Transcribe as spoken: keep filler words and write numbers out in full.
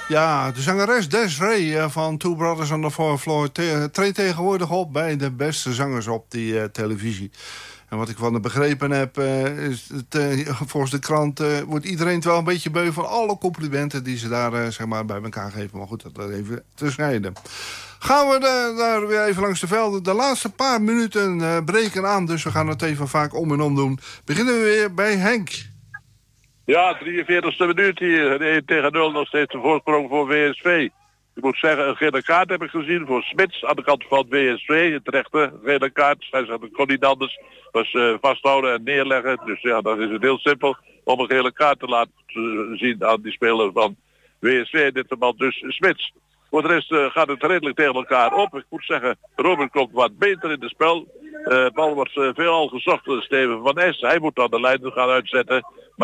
Ja, de zangeres Des'ree van Two Brothers on the Fourth Floor te- treedt tegenwoordig op bij de beste zangers op die uh, televisie. En wat ik van de begrepen heb, uh, is het, uh, volgens de krant uh, wordt iedereen het wel een beetje beu van alle complimenten die ze daar uh, zeg maar bij elkaar geven. Maar goed, dat er even terzijde. Gaan we uh, daar weer even langs de velden. De laatste paar minuten uh, breken aan, dus we gaan het even vaak om en om doen. Beginnen we weer bij Henk. Ja, drieënveertigste minuut hier. één tegen nul nog steeds de voorsprong voor W S V. Ik moet zeggen, een gele kaart heb ik gezien voor Smits aan de kant van W S V. Het rechte gele kaart. Hij zegt, dat kon niet anders. Was uh, vasthouden en neerleggen. Dus ja, dan is het heel simpel om een gele kaart te laten zien aan die speler van W S V. In dit geval dus Smits. Voor de rest uh, gaat het redelijk tegen elkaar op. Ik moet zeggen, Robert komt wat beter in het spel. De uh, bal wordt uh, veelal gezocht door Steven van Es. Hij moet dan de lijn gaan uitzetten.